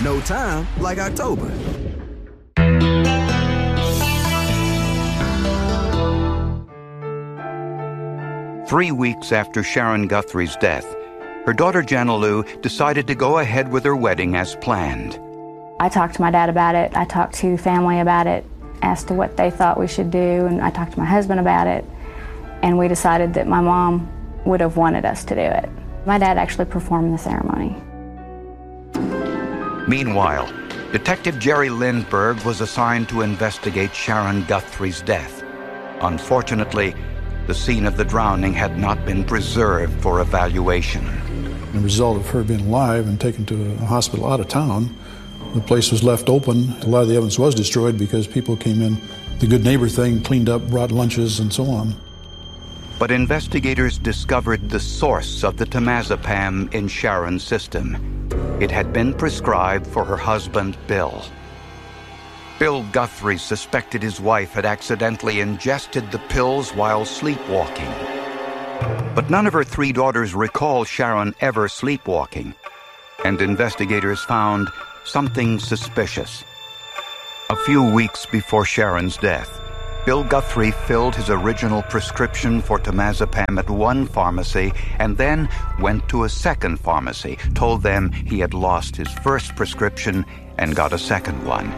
No time like October. Three weeks after Sharon Guthrie's death, her daughter Jana Lou decided to go ahead with her wedding as planned. I talked to my dad about it. I talked to family about it, asked to what they thought we should do, and I talked to my husband about it, and we decided that my mom would have wanted us to do it. My dad actually performed the ceremony. Meanwhile, Detective Jerry Lindbergh was assigned to investigate Sharon Guthrie's death. Unfortunately, the scene of the drowning had not been preserved for evaluation. The result of her being alive and taken to a hospital out of town, the place was left open. A lot of the evidence was destroyed because people came in, the good neighbor thing, cleaned up, brought lunches, and so on. But investigators discovered the source of the temazepam in Sharon's system. It had been prescribed for her husband, Bill. Bill Guthrie suspected his wife had accidentally ingested the pills while sleepwalking. But none of her three daughters recall Sharon ever sleepwalking, and investigators found something suspicious. A few weeks before Sharon's death, Bill Guthrie filled his original prescription for temazepam at one pharmacy and then went to a second pharmacy, told them he had lost his first prescription and got a second one.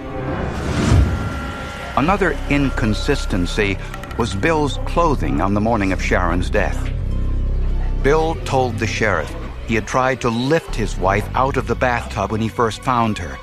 Another inconsistency was Bill's clothing on the morning of Sharon's death. Bill told the sheriff he had tried to lift his wife out of the bathtub when he first found her.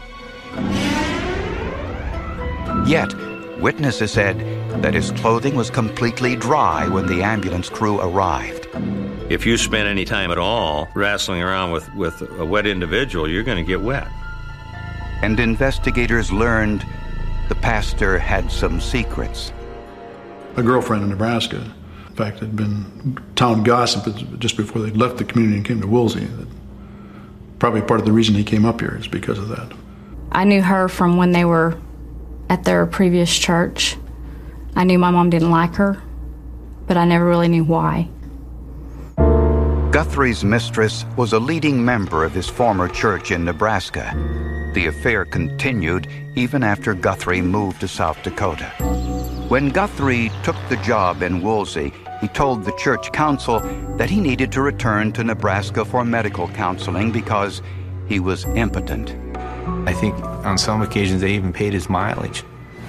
Yet, witnesses said that his clothing was completely dry when the ambulance crew arrived. If you spend any time at all wrestling around with a wet individual, you're going to get wet. And investigators learned the pastor had some secrets. A girlfriend in Nebraska, in fact, had been town gossip just before they left the community and came to Woolsey. Probably part of the reason he came up here is because of that. I knew her from when they were at their previous church. I knew my mom didn't like her, but I never really knew why. Guthrie's mistress was a leading member of his former church in Nebraska. The affair continued even after Guthrie moved to South Dakota. When Guthrie took the job in Woolsey, he told the church council that he needed to return to Nebraska for medical counseling because he was impotent. I think on some occasions they even paid his mileage.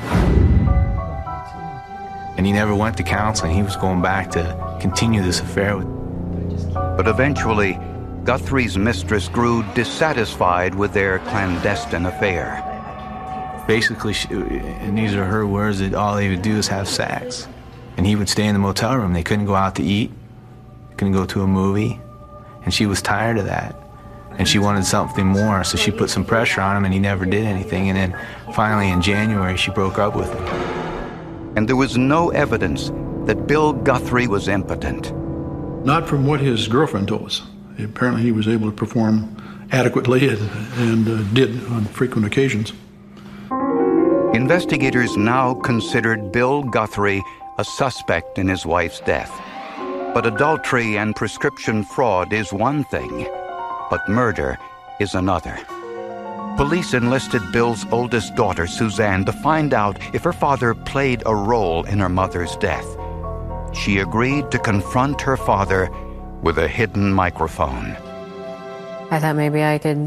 And he never went to counseling. He was going back to continue this affair. But eventually, Guthrie's mistress grew dissatisfied with their clandestine affair. Basically, and these are her words, that all they would do is have sex. And he would stay in the motel room. They couldn't go out to eat, couldn't go to a movie, and she was tired of that. And she wanted something more, so she put some pressure on him, and he never did anything. And then finally in January, she broke up with him. And there was no evidence that Bill Guthrie was impotent. Not from what his girlfriend told us. Apparently he was able to perform adequately and did on frequent occasions. Investigators now considered Bill Guthrie a suspect in his wife's death. But adultery and prescription fraud is one thing, but murder is another. Police enlisted Bill's oldest daughter, Suzanne, to find out if her father played a role in her mother's death. She agreed to confront her father with a hidden microphone. I thought maybe I could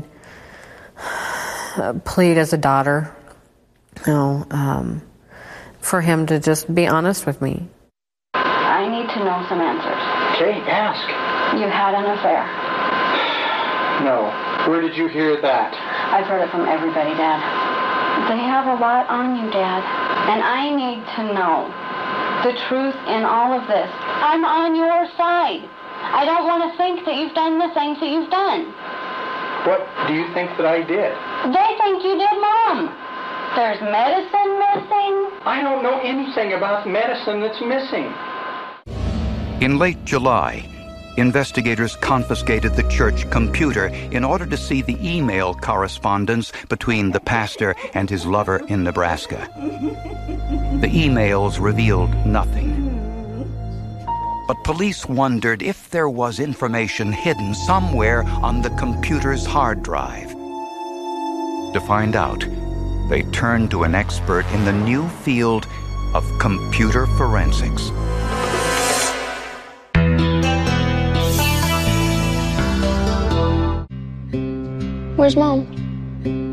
plead as a daughter, for him to just be honest with me. I need to know some answers. Okay, ask. You had an affair. No. Where did you hear that? I've heard it from everybody, Dad. They have a lot on you, Dad. And I need to know the truth in all of this. I'm on your side. I don't want to think that you've done the things that you've done. What do you think that I did? They think you did, Mom. There's medicine missing. I don't know anything about medicine that's missing. In late July, investigators confiscated the church computer in order to see the email correspondence between the pastor and his lover in Nebraska. The emails revealed nothing. But police wondered if there was information hidden somewhere on the computer's hard drive. to find out, they turned to an expert in the new field of computer forensics. Where's Mom?